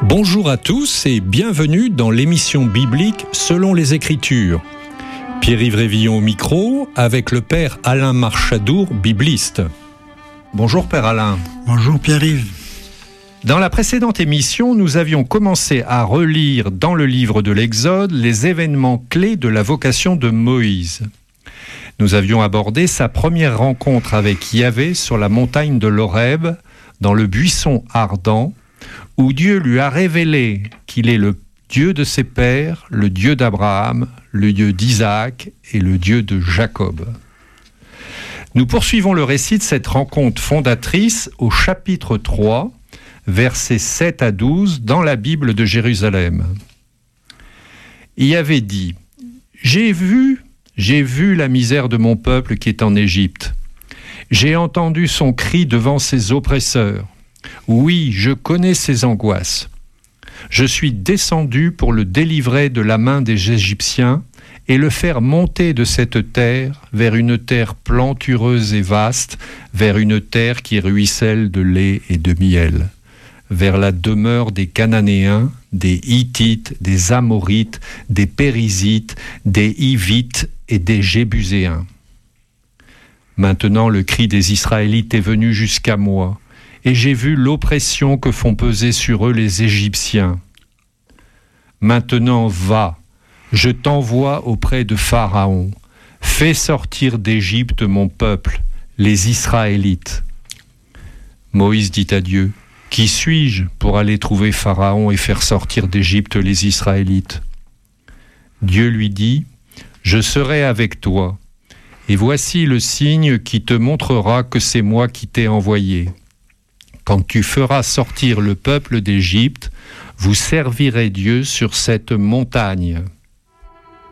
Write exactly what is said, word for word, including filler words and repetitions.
Bonjour à tous et bienvenue dans l'émission biblique Selon les Écritures. Pierre-Yves Révillon au micro avec le Père Alain Marchadour, bibliste. Bonjour Père Alain. Bonjour Pierre-Yves. Dans la précédente émission, nous avions commencé à relire dans le livre de l'Exode les événements clés de la vocation de Moïse. Nous avions abordé sa première rencontre avec Yahvé sur la montagne de l'Horeb, dans le buisson ardent, où Dieu lui a révélé qu'il est le Dieu de ses pères, le Dieu d'Abraham, le Dieu d'Isaac et le Dieu de Jacob. Nous poursuivons le récit de cette rencontre fondatrice au chapitre trois, versets sept à douze, dans la Bible de Jérusalem. Yahvé dit : « J'ai vu, j'ai vu la misère de mon peuple qui est en Égypte. J'ai entendu son cri devant ses oppresseurs. Oui, je connais ses angoisses. Je suis descendu pour le délivrer de la main des Égyptiens et le faire monter de cette terre vers une terre plantureuse et vaste, vers une terre qui ruisselle de lait et de miel, vers la demeure des Cananéens, des Hittites, des Amorites, des Périsites, des Hivites et des Jébuséens. Maintenant le cri des Israélites est venu jusqu'à moi, et j'ai vu l'oppression que font peser sur eux les Égyptiens. Maintenant va, je t'envoie auprès de Pharaon. Fais sortir d'Égypte mon peuple, les Israélites. » Moïse dit à Dieu : « Qui suis-je pour aller trouver Pharaon et faire sortir d'Égypte les Israélites ?» Dieu lui dit : « Je serai avec toi, et voici le signe qui te montrera que c'est moi qui t'ai envoyé. Quand tu feras sortir le peuple d'Égypte, vous servirez Dieu sur cette montagne. »